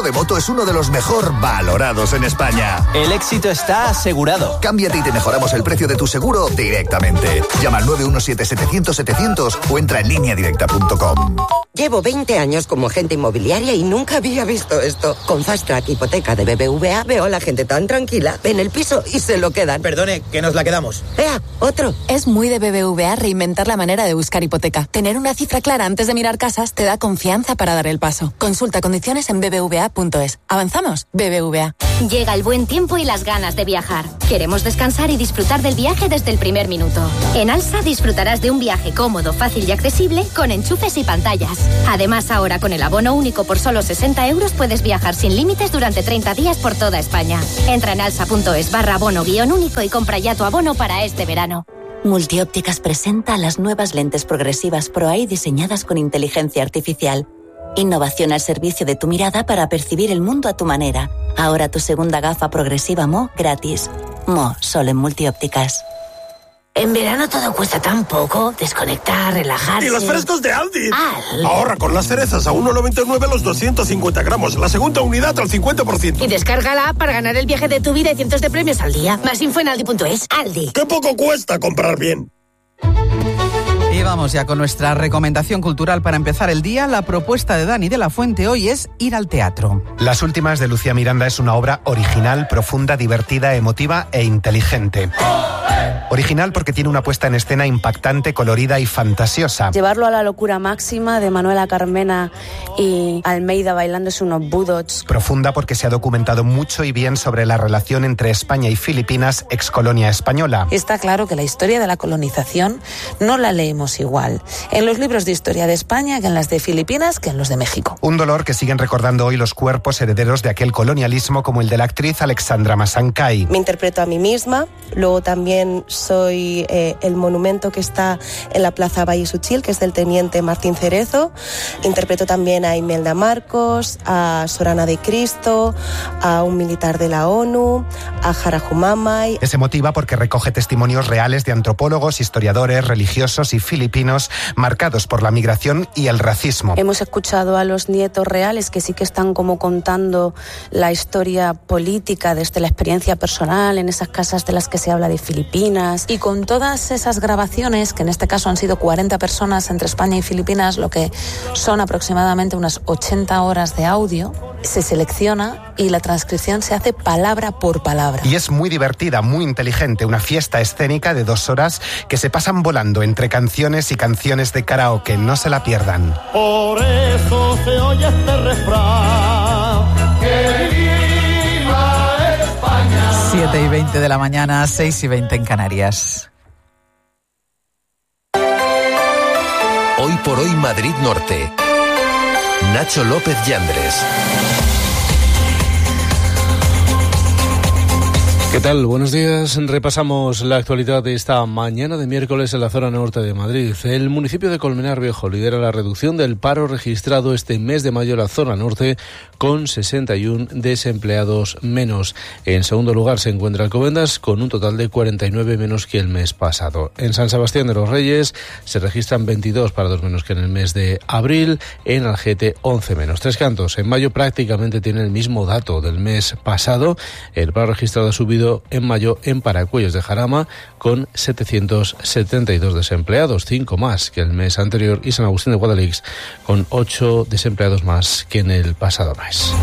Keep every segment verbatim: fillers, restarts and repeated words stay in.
de moto es uno de los mejor valorados en España. El éxito está asegurado. Cámbiate y te mejoramos el precio de tu seguro directamente. Llama al nueve uno siete setecientos setecientos o entra en línea directa punto com. Llevo veinte años como agente inmobiliaria y nunca había visto esto. Con Fast Track Hipoteca de B B V A veo a la gente tan tranquila. Ven el piso y se lo quedan. Perdone, que nos la quedamos. ¡Ea, otro! Es muy de B B V A reinventar la manera de buscar hipoteca. Tener una cifra clara antes de mirar casas te da confianza para dar el paso. Consulta condiciones en b b v a punto es. ¿Avanzamos? B B V A. Llega el buen tiempo y las ganas de viajar. Queremos descansar y disfrutar del viaje desde el primer minuto. En Alsa disfrutarás de un viaje cómodo, fácil y accesible con enchufes y pantallas. Además, ahora con el abono único por solo sesenta euros puedes viajar sin límites durante treinta días por toda España. Entra en alsa punto es barra abono guión único y compra ya tu abono para este verano. Multiópticas presenta las nuevas lentes progresivas ProEye diseñadas con inteligencia artificial. Innovación al servicio de tu mirada para percibir el mundo a tu manera. Ahora tu segunda gafa progresiva Mo gratis. Mo, solo en Multiópticas. En verano todo cuesta tan poco. Desconectar, relajarse. ¡Y los frescos de Aldi! Aldi. Ahorra con las cerezas a uno noventa y nueve los doscientos cincuenta gramos. La segunda unidad al cincuenta por ciento. Y descárgala para ganar el viaje de tu vida y cientos de premios al día. Más info en aldi punto es. Aldi. ¡Qué poco cuesta comprar bien! Y vamos ya con nuestra recomendación cultural para empezar el día. La propuesta de Dani de la Fuente hoy es ir al teatro. Las últimas de Lucía Miranda es una obra original, profunda, divertida, emotiva e inteligente. Original porque tiene una puesta en escena impactante, colorida y fantasiosa. Llevarlo a la locura máxima de Manuela Carmena y Almeida bailándose unos budots. Profunda porque se ha documentado mucho y bien sobre la relación entre España y Filipinas, excolonia española. Está claro que la historia de la colonización no la leemos igual en los libros de historia de España que en las de Filipinas que en los de México. Un dolor que siguen recordando hoy los cuerpos herederos de aquel colonialismo, como el de la actriz Alexandra Masancay. Me interpreto a mí misma, luego también soy eh, el monumento que está en la Plaza Valle Suchil, que es del teniente Martín Cerezo. Interpreto también a Imelda Marcos, a Sorana de Cristo, a un militar de la ONU, a Jarajumamay. Es emotiva porque recoge testimonios reales de antropólogos, historiadores, religiosos y filipinos marcados por la migración y el racismo. Hemos escuchado a los nietos reales que sí que están como contando la historia política desde la experiencia personal en esas casas de las que se habla de Filipinas. Y con todas esas grabaciones, que en este caso han sido cuarenta personas entre España y Filipinas, lo que son aproximadamente unas ochenta horas de audio, se selecciona y la transcripción se hace palabra por palabra. Y es muy divertida, muy inteligente, una fiesta escénica de dos horas que se pasan volando entre canciones y canciones de karaoke. No se la pierdan. Por eso se oye este refrán, que viva España. siete y veinte de la mañana, seis y veinte en Canarias. Hoy por hoy Madrid Norte. Nacho López Yandres. ¿Qué tal? Buenos días. Repasamos la actualidad de esta mañana de miércoles en la zona norte de Madrid. El municipio de Colmenar Viejo lidera la reducción del paro registrado este mes de mayo en la zona norte, con sesenta y uno desempleados menos. En segundo lugar se encuentra Alcobendas, con un total de cuarenta y nueve menos que el mes pasado. En San Sebastián de los Reyes se registran veintidós parados menos que en el mes de abril. En Algete, once menos. Tres Cantos, en mayo prácticamente tiene el mismo dato del mes pasado. El paro registrado ha subido en mayo en Paracuellos de Jarama, con setecientos setenta y dos desempleados, cinco más que el mes anterior, y San Agustín de Guadalix, con ocho desempleados más que en el pasado mes.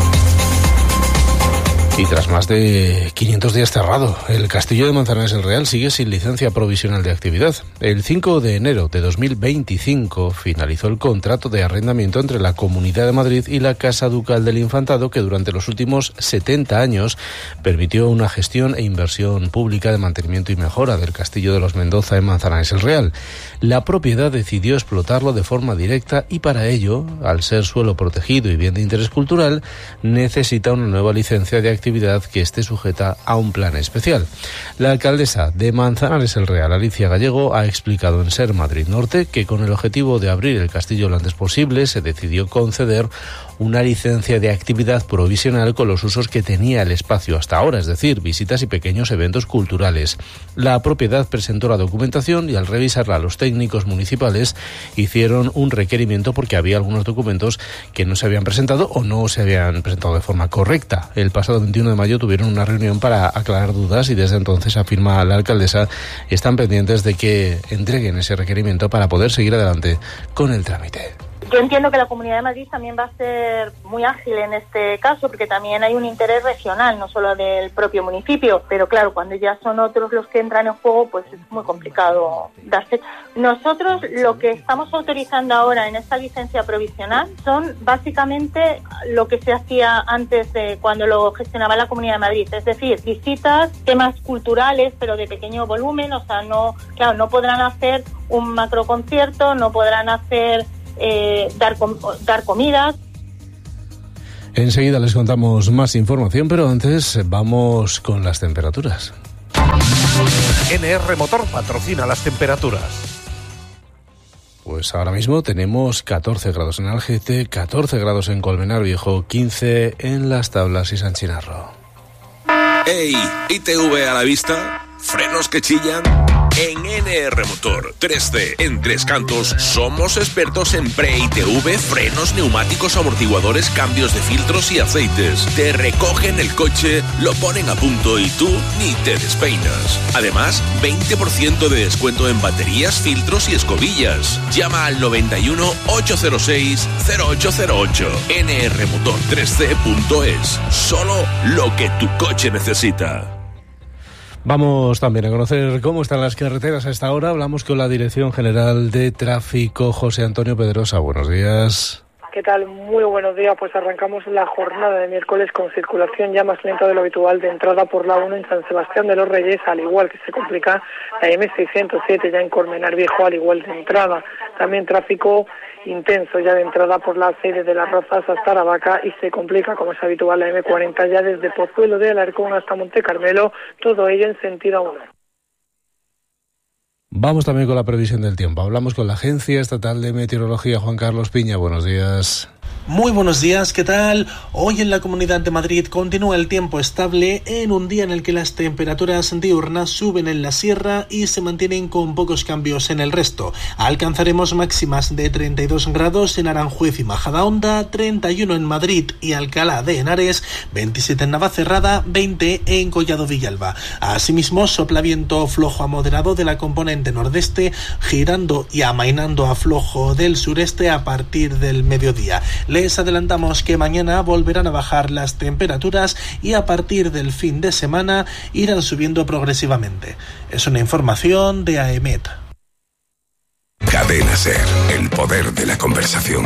Y tras más de quinientos días cerrado, el Castillo de Manzanares el Real sigue sin licencia provisional de actividad. El cinco de enero de dos mil veinticinco finalizó el contrato de arrendamiento entre la Comunidad de Madrid y la Casa Ducal del Infantado, que durante los últimos setenta años permitió una gestión e inversión pública de mantenimiento y mejora del Castillo de los Mendoza en Manzanares el Real. La propiedad decidió explotarlo de forma directa y para ello, al ser suelo protegido y bien de interés cultural, necesita una nueva licencia de actividad que esté sujeta a un plan especial. La alcaldesa de Manzanares el Real, Alicia Gallego, ha explicado en Ser Madrid Norte que con el objetivo de abrir el castillo lo antes posible se decidió conceder una licencia de actividad provisional con los usos que tenía el espacio hasta ahora, es decir, visitas y pequeños eventos culturales. La propiedad presentó la documentación y al revisarla los técnicos municipales hicieron un requerimiento porque había algunos documentos que no se habían presentado o no se habían presentado de forma correcta. El pasado veintiuno de mayo tuvieron una reunión para aclarar dudas y desde entonces, afirma la alcaldesa, están pendientes de que entreguen ese requerimiento para poder seguir adelante con el trámite. Yo entiendo que la Comunidad de Madrid también va a ser muy ágil en este caso, porque también hay un interés regional, no solo del propio municipio, pero claro, cuando ya son otros los que entran en juego, pues es muy complicado dar fecha. Nosotros lo que estamos autorizando ahora en esta licencia provisional son básicamente lo que se hacía antes de cuando lo gestionaba la Comunidad de Madrid, es decir, visitas, temas culturales, pero de pequeño volumen, o sea, no, claro, no podrán hacer un macroconcierto, no podrán hacer Eh, dar, com- dar comidas. Enseguida les contamos más información, pero antes vamos con las temperaturas. N R Motor patrocina las temperaturas. Pues ahora mismo tenemos catorce grados en Algete, catorce grados en Colmenar Viejo, quince en Las Tablas y San Chinarro. ¡Ey! ¿I T V a la vista? ¿Frenos que chillan? En N R Motor tres C, en Tres Cantos, somos expertos en pre-I T V, frenos, neumáticos, amortiguadores, cambios de filtros y aceites. Te recogen el coche, lo ponen a punto y tú ni te despeinas. Además, veinte por ciento de descuento en baterías, filtros y escobillas. Llama al noventa y uno, ochocientos seis, cero ocho cero ocho. N R Motor tres C punto es. Solo lo que tu coche necesita. Vamos también a conocer cómo están las carreteras a esta hora. Hablamos con la Dirección General de Tráfico, José Antonio Pedrosa. Buenos días. ¿Qué tal? Muy buenos días. Pues arrancamos la jornada de miércoles con circulación ya más lenta de lo habitual de entrada por la uno en San Sebastián de los Reyes, al igual que se complica la M seiscientos siete ya en Colmenar Viejo, al igual de entrada. También tráfico intenso ya de entrada por la seis de Las Rozas hasta Aravaca y se complica, como es habitual, la M cuarenta ya desde Pozuelo de Alarcón hasta Monte Carmelo, todo ello en sentido uno. Vamos también con la previsión del tiempo. Hablamos con la Agencia Estatal de Meteorología, Juan Carlos Piña. Buenos días. Muy buenos días, ¿qué tal? Hoy en la Comunidad de Madrid continúa el tiempo estable en un día en el que las temperaturas diurnas suben en la sierra y se mantienen con pocos cambios en el resto. Alcanzaremos máximas de treinta y dos grados en Aranjuez y Majadahonda, treinta y uno en Madrid y Alcalá de Henares, veintisiete en Navacerrada, veinte en Collado Villalba. Asimismo, sopla viento flojo a moderado de la componente nordeste, girando y amainando a flojo del sureste a partir del mediodía. Les adelantamos que mañana volverán a bajar las temperaturas y a partir del fin de semana irán subiendo progresivamente. Es una información de A E M E T. Cadena SER, el poder de la conversación.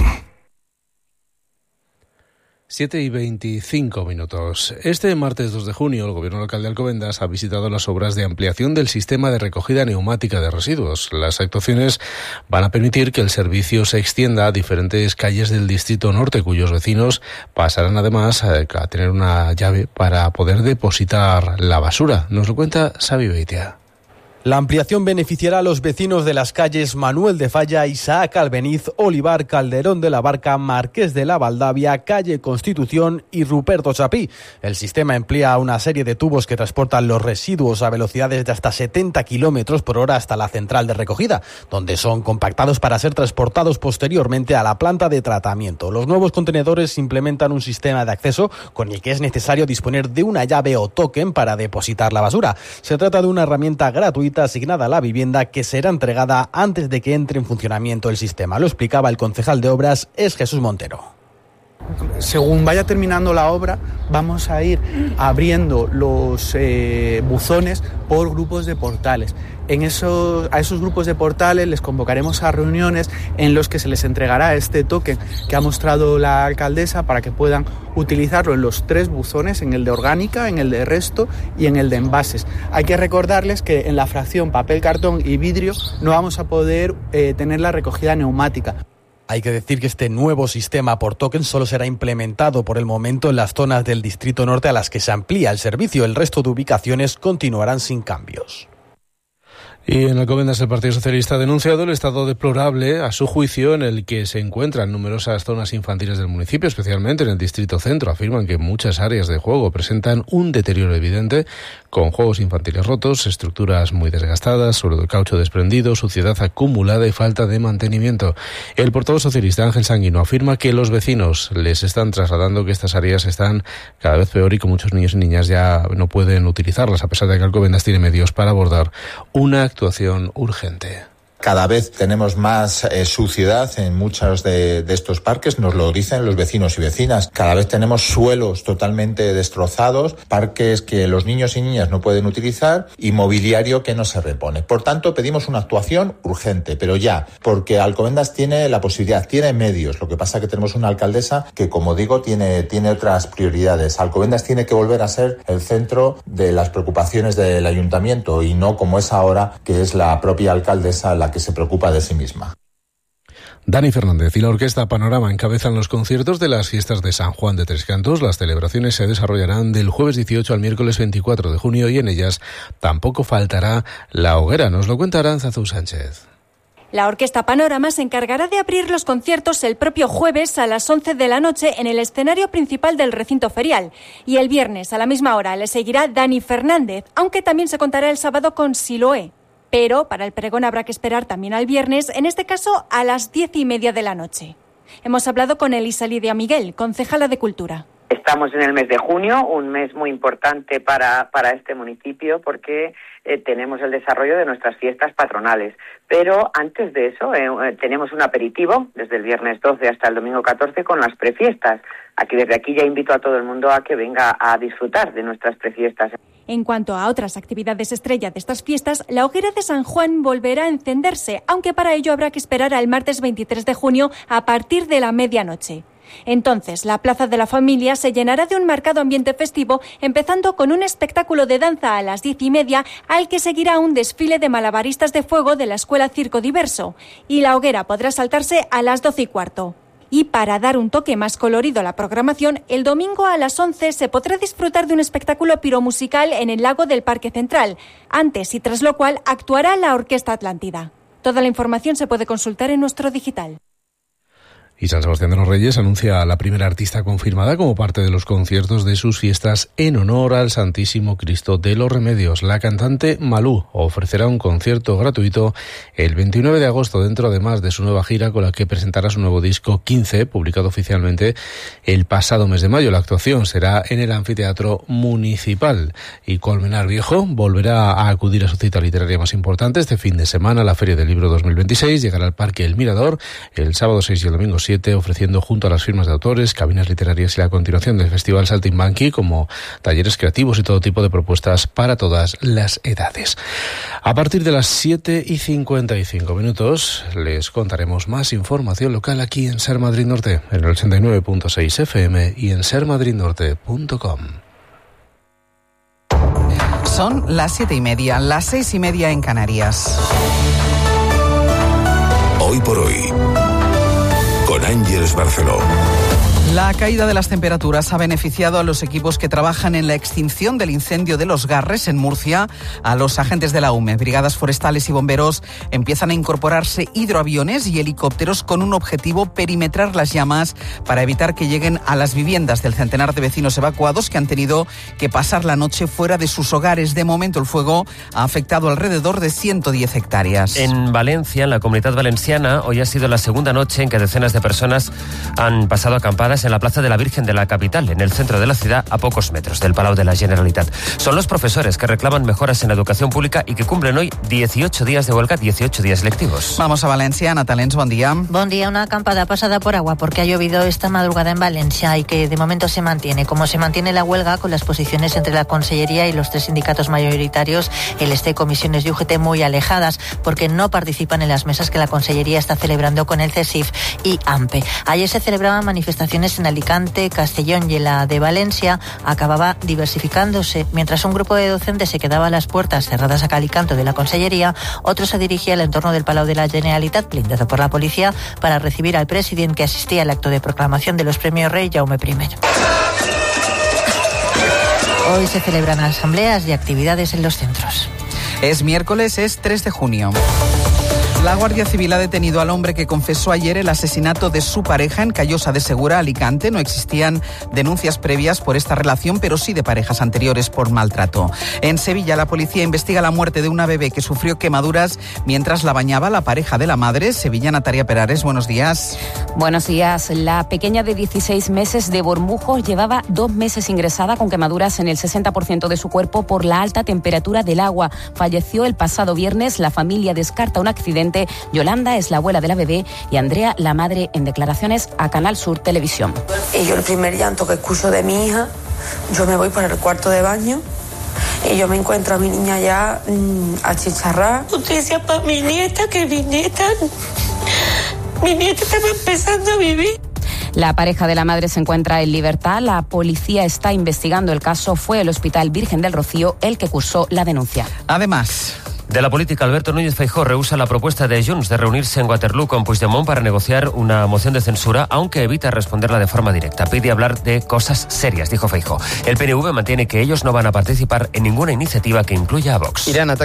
siete y veinticinco minutos. Este martes dos de junio, el Gobierno local de Alcobendas ha visitado las obras de ampliación del sistema de recogida neumática de residuos. Las actuaciones van a permitir que el servicio se extienda a diferentes calles del Distrito Norte, cuyos vecinos pasarán además a tener una llave para poder depositar la basura. Nos lo cuenta Xavi Beitia. La ampliación beneficiará a los vecinos de las calles Manuel de Falla, Isaac Albeniz, Olivar, Calderón de la Barca, Marqués de la Valdavia, Calle Constitución y Ruperto Chapí. El sistema emplea una serie de tubos que transportan los residuos a velocidades de hasta setenta kilómetros por hora hasta la central de recogida, donde son compactados para ser transportados posteriormente a la planta de tratamiento. Los nuevos contenedores implementan un sistema de acceso con el que es necesario disponer de una llave o token para depositar la basura. Se trata de una herramienta gratuita asignada a la vivienda que será entregada antes de que entre en funcionamiento el sistema. Lo explicaba el concejal de Obras, es Jesús Montero. Según vaya terminando la obra, vamos a ir abriendo los eh, buzones por grupos de portales. En esos, a esos grupos de portales les convocaremos a reuniones en los que se les entregará este token que ha mostrado la alcaldesa para que puedan utilizarlo en los tres buzones, en el de orgánica, en el de resto y en el de envases. Hay que recordarles que en la fracción papel, cartón y vidrio no vamos a poder eh, tener la recogida neumática. Hay que decir que este nuevo sistema por token solo será implementado por el momento en las zonas del Distrito Norte a las que se amplía el servicio. El resto de ubicaciones continuarán sin cambios. Y en Alcobendas el Partido Socialista ha denunciado el estado deplorable, a su juicio, en el que se encuentran numerosas zonas infantiles del municipio, especialmente en el distrito centro. Afirman que muchas áreas de juego presentan un deterioro evidente, con juegos infantiles rotos, estructuras muy desgastadas, suelo de caucho desprendido, suciedad acumulada y falta de mantenimiento. El portavoz socialista Ángel Sanguino afirma que los vecinos les están trasladando que estas áreas están cada vez peor y que muchos niños y niñas ya no pueden utilizarlas, a pesar de que Alcobendas tiene medios para abordar una actuación urgente. Cada vez tenemos más eh, suciedad en muchos de, de estos parques, nos lo dicen los vecinos y vecinas. Cada vez tenemos suelos totalmente destrozados, parques que los niños y niñas no pueden utilizar y mobiliario que no se repone. Por tanto, pedimos una actuación urgente, pero ya, porque Alcobendas tiene la posibilidad, tiene medios. Lo que pasa es que tenemos una alcaldesa que, como digo, tiene, tiene otras prioridades. Alcobendas tiene que volver a ser el centro de las preocupaciones del ayuntamiento y no como es ahora, que es la propia alcaldesa la que se preocupa de sí misma. Dani Fernández y la Orquesta Panorama encabezan los conciertos de las fiestas de San Juan de Tres Cantos. Las celebraciones se desarrollarán del jueves dieciocho al miércoles veinticuatro de junio y en ellas tampoco faltará la hoguera. Nos lo cuenta Aranzazu Sánchez. La Orquesta Panorama se encargará de abrir los conciertos el propio jueves a las once de la noche en el escenario principal del recinto ferial. Y el viernes a la misma hora le seguirá Dani Fernández, aunque también se contará el sábado con Siloé. Pero para el pregón habrá que esperar también al viernes, en este caso a las diez y media de la noche. Hemos hablado con Elisa Lidia Miguel, concejala de Cultura. Estamos en el mes de junio, un mes muy importante para, para este municipio porque eh, tenemos el desarrollo de nuestras fiestas patronales. Pero antes de eso eh, tenemos un aperitivo desde el viernes doce hasta el domingo catorce con las prefiestas. Aquí desde aquí ya invito a todo el mundo a que venga a disfrutar de nuestras prefiestas. En cuanto a otras actividades estrella de estas fiestas, la hoguera de San Juan volverá a encenderse, aunque para ello habrá que esperar al martes veintitrés de junio a partir de la medianoche. Entonces, la Plaza de la Familia se llenará de un marcado ambiente festivo, empezando con un espectáculo de danza a las diez y media, al que seguirá un desfile de malabaristas de fuego de la Escuela Circo Diverso, y la hoguera podrá saltarse a las doce y cuarto. Y para dar un toque más colorido a la programación, el domingo a las once se podrá disfrutar de un espectáculo piromusical en el lago del Parque Central, antes y tras lo cual actuará la Orquesta Atlántida. Toda la información se puede consultar en nuestro digital. Y San Sebastián de los Reyes anuncia a la primera artista confirmada como parte de los conciertos de sus fiestas en honor al Santísimo Cristo de los Remedios. La cantante Malú ofrecerá un concierto gratuito el veintinueve de agosto, dentro además de su nueva gira con la que presentará su nuevo disco quince, publicado oficialmente el pasado mes de mayo. La actuación será en el Anfiteatro Municipal y Colmenar Viejo volverá a acudir a su cita literaria más importante este fin de semana, la Feria del Libro dos mil veintiséis. Llegará al Parque El Mirador el sábado seis y el domingo siete, ofreciendo junto a las firmas de autores, cabinas literarias y la continuación del Festival Saltimbanqui, como talleres creativos y todo tipo de propuestas para todas las edades. A partir de las siete y cincuenta y cinco minutos les contaremos más información local aquí en Ser Madrid Norte, en el ochenta y nueve punto seis F M y en ser madrid norte punto com. Son las siete y media, las seis y media en Canarias. Hoy por hoy, con Ángeles Barceló. La caída de las temperaturas ha beneficiado a los equipos que trabajan en la extinción del incendio de Los Garres, en Murcia. A los agentes de la U M E, brigadas forestales y bomberos, empiezan a incorporarse hidroaviones y helicópteros con un objetivo: perimetrar las llamas para evitar que lleguen a las viviendas del centenar de vecinos evacuados que han tenido que pasar la noche fuera de sus hogares. De momento, el fuego ha afectado alrededor de ciento diez hectáreas. En Valencia, en la Comunidad Valenciana, hoy ha sido la segunda noche en que decenas de personas han pasado acampadas en la Plaza de la Virgen de la capital, en el centro de la ciudad, a pocos metros del Palau de la Generalitat. Son los profesores que reclaman mejoras en la educación pública y que cumplen hoy dieciocho días de huelga, dieciocho días lectivos. Vamos a Valencia. Natalens, buen día. Buen día. Una acampada pasada por agua porque ha llovido esta madrugada en Valencia y que de momento se mantiene. Como se mantiene la huelga, con las posiciones entre la Consellería y los tres sindicatos mayoritarios, el Este, Comisiones y U G T, muy alejadas porque no participan en las mesas que la Consellería está celebrando con el CESIF y AMPE. Ayer se celebraban manifestaciones en Alicante, Castellón y la de Valencia acababa diversificándose. Mientras un grupo de docentes se quedaba a las puertas cerradas a cal y canto de la Consellería, otro se dirigía al entorno del Palau de la Generalitat, blindado por la policía, para recibir al presidente que asistía al acto de proclamación de los premios Rey Jaume primero. Hoy se celebran asambleas y actividades en los centros. Es miércoles, es tres de junio. La Guardia Civil ha detenido al hombre que confesó ayer el asesinato de su pareja en Callosa de Segura, Alicante. No existían denuncias previas por esta relación, pero sí de parejas anteriores por maltrato. En Sevilla, la policía investiga la muerte de una bebé que sufrió quemaduras mientras la bañaba la pareja de la madre. Sevillana Taria Perares, buenos días. Buenos días. La pequeña de dieciséis meses de Bormujos llevaba dos meses ingresada con quemaduras en el sesenta por ciento de su cuerpo por la alta temperatura del agua. Falleció el pasado viernes. La familia descarta un accidente. Yolanda es la abuela de la bebé y Andrea, la madre, en declaraciones a Canal Sur Televisión. Y yo el primer llanto que escucho de mi hija, yo me voy para el cuarto de baño y yo me encuentro a mi niña ya mmm, achicharrada. Justicia para mi nieta, que mi nieta, mi nieta estaba empezando a vivir. La pareja de la madre se encuentra en libertad. La policía está investigando el caso. Fue el Hospital Virgen del Rocío el que cursó la denuncia. Además... De la política, Alberto Núñez Feijóo rehúsa la propuesta de Junts de reunirse en Waterloo con Puigdemont para negociar una moción de censura, aunque evita responderla de forma directa. Pide hablar de cosas serias, dijo Feijóo. El P N V mantiene que ellos no van a participar en ninguna iniciativa que incluya a Vox. Irán